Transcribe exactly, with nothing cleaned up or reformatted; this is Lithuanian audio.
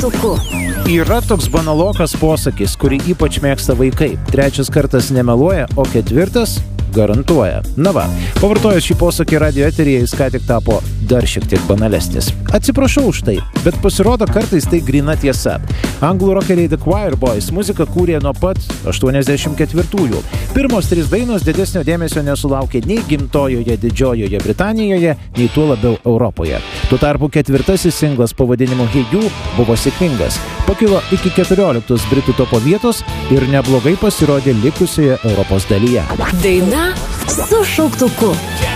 šauktuku. Yra toks banalokas posakis, kurį ypač mėgsta vaikai. Trečias kartas nemeluoja, o ketvirtas garantuoja. Na va, pavartojęs šį posakį radio eteryje, jis ką tik tapo dar šiek tiek banalesnis. Atsiprašau už tai, bet pasirodo kartais tai gryna tiesa. Anglų rokeriai The Choir Boys muziką kūrė nuo pat aštuoniasdešimt ketvirtųjų. Pirmos trys dainos didesnio dėmesio nesulaukė nei gimtojoje Didžiojoje Britanijoje, nei tuo labiau Europoje. Tuo tarpu ketvirtasis singlas pavadinimu Hey You buvo sėkmingas. Pakilo iki keturioliktos Britų topo vietos ir neblogai pasirodė likusioje Europos dalyje. Daina su šauktuku.